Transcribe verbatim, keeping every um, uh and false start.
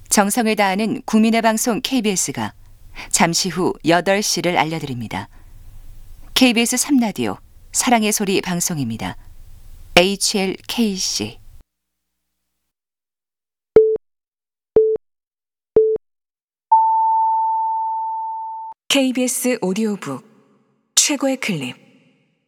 정성을 다하는 국민의 방송 케이비에스가 잠시 후 여덟 시를 알려드립니다. 케이비에스 삼 라디오 사랑의 소리 방송입니다. 에이치엘케이씨 케이비에스 오디오북 최고의 클립.